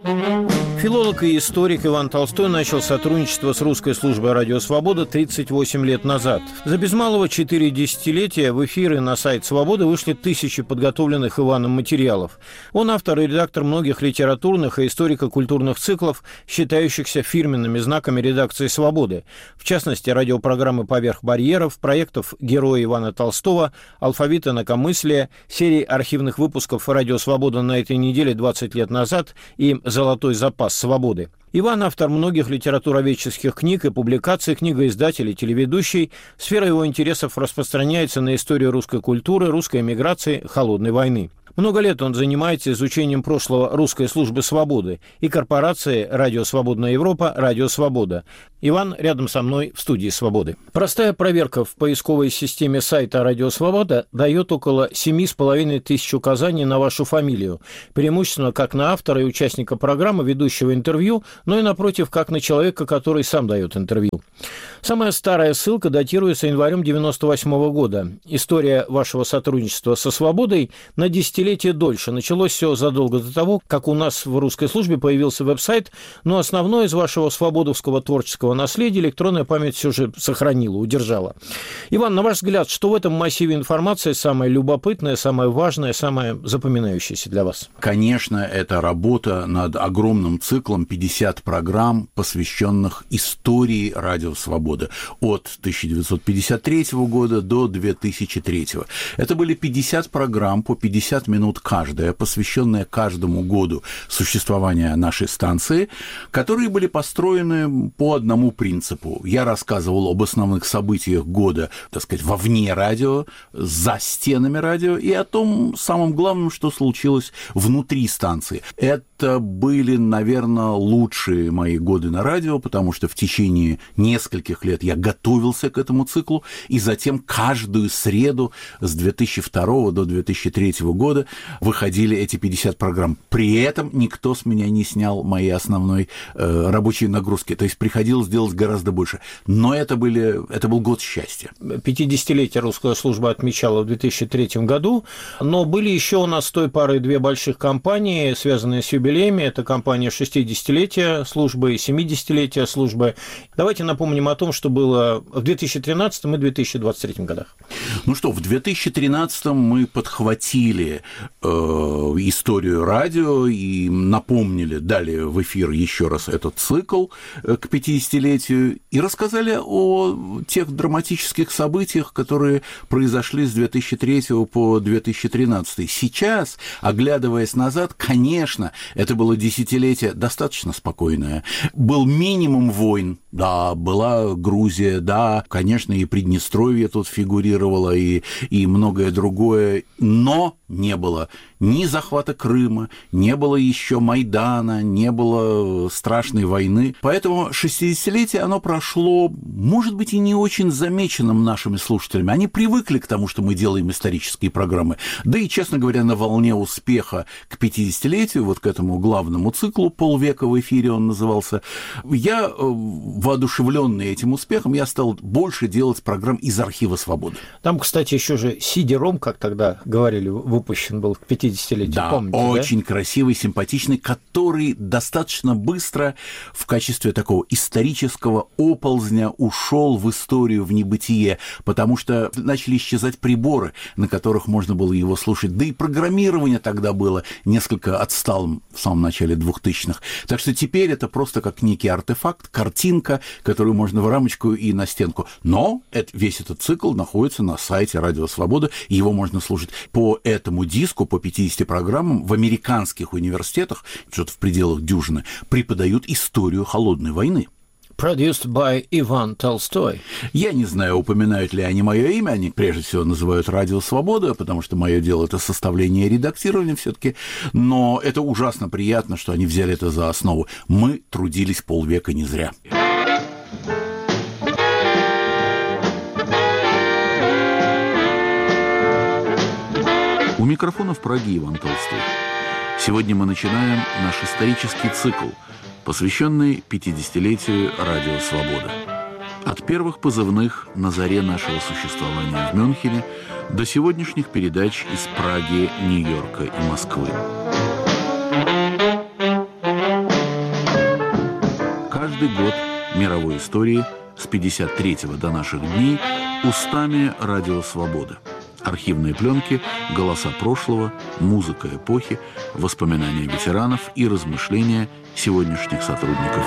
Филолог и историк Иван Толстой начал сотрудничество с русской службой «Радио Свобода» 38 лет назад. За без малого 4 десятилетия в эфиры на сайт «Свободы» вышли тысячи подготовленных Иваном материалов. Он автор и редактор многих литературных и историко-культурных циклов, считающихся фирменными знаками редакции «Свободы». В частности, радиопрограммы «Поверх барьеров», проектов «Герои Ивана Толстого», «Алфавит инакомыслия», серии архивных выпусков «Радио Свобода» на этой неделе 20 лет назад и «Золотой запас свободы». Иван – автор многих литературоведческих книг и публикаций, книгоиздатель и телеведущий. Сфера его интересов распространяется на историю русской культуры, русской эмиграции, холодной войны. Много лет он занимается изучением прошлого русской службы свободы и корпорации «Радио Свободная Европа», «Радио Свобода». Иван рядом со мной в студии «Свободы». Простая проверка в поисковой системе сайта «Радио Свобода» дает около 7,5 тысяч указаний на вашу фамилию, преимущественно как на автора и участника программы, ведущего интервью, но и, напротив, как на человека, который сам дает интервью. Самая старая ссылка датируется январем 1998 года. История вашего сотрудничества со «Свободой» на десятилетие дольше. Началось все задолго до того, как у нас в русской службе появился веб-сайт, но основное из вашего свободовского творческого наследия электронная память все же сохранила, удержала. Иван, на ваш взгляд, что в этом массиве информации самое любопытное, самое важное, самое запоминающееся для вас? Конечно, это работа над огромным циклом 50 программ, посвященных истории «Радио Свобода» от 1953 года до 2003. Это были 50 программ по 50 минут каждая, посвященная каждому году существования нашей станции, которые были построены по одному принципу. Я рассказывал об основных событиях года, так сказать, вовне радио, за стенами радио, и о том самом главном, что случилось внутри станции. Это были, наверное, лучшие мои годы на радио, потому что в течение нескольких лет я готовился к этому циклу, и затем каждую среду с 2002 до 2003 года выходили эти 50 программ. При этом никто с меня не снял моей основной рабочей нагрузки, то есть приходилось делать гораздо больше. Но это был год счастья. 50-летие русская служба отмечала в 2003 году, но были еще у нас с той парой две больших кампании, связанные с юбилеями. Это кампания 60-летия службы и 70-летия службы. Давайте напомним о том, что было в 2013 и 2023 годах. Ну что, в 2013 мы подхватили историю радио и напомнили, дали в эфир еще раз этот цикл к 50-летию и рассказали о тех драматических событиях, которые произошли с 2003 по 2013. Сейчас, оглядываясь назад, конечно, это было десятилетие достаточно спокойное. Был минимум войн, да, была Грузия, да, конечно, и Приднестровье тут фигурировало, и многое другое, но не было ни захвата Крыма, не было еще Майдана, не было страшной войны. Поэтому 60-летие, оно прошло, может быть, и не очень замеченным нашими слушателями. Они привыкли к тому, что мы делаем исторические программы. Да и, честно говоря, на волне успеха к 50-летию, вот к этому главному циклу, полвека в эфире он назывался, я, воодушевленный этим успехом, я стал больше делать программ из архива «Свободы». Там, кстати, еще же CD-ROM, как тогда говорили, выпущен был к 50-летию. Да, помните, очень красивый, симпатичный, который достаточно быстро в качестве такого исторического оползня ушел в историю, в небытие, потому что начали исчезать приборы, на которых можно было его слушать. Да и программирование тогда было несколько отсталым в самом начале 2000-х. Так что теперь это просто как некий артефакт, картинка, которую можно в рамочку и на стенку. Но весь этот цикл находится на сайте «Радио Свобода», и его можно слушать по этому диску, по 50 программам в американских университетах, что-то в пределах дюжины, преподают историю холодной войны. Produced by Иван Толстой. Я не знаю, упоминают ли они мое имя, они прежде всего называют «Радио Свобода», потому что мое дело – это составление и редактирование все-таки, но это ужасно приятно, что они взяли это за основу. Мы трудились полвека не зря. У микрофона в Праге Иван Толстой. Сегодня мы начинаем наш исторический цикл, посвященный 50-летию «Радио Свобода». От первых позывных на заре нашего существования в Мюнхене до сегодняшних передач из Праги, Нью-Йорка и Москвы. каждый год мировой истории с 53-го до наших дней устами Радио Свобода. Архивные пленки, голоса прошлого, музыка эпохи, воспоминания ветеранов и размышления сегодняшних сотрудников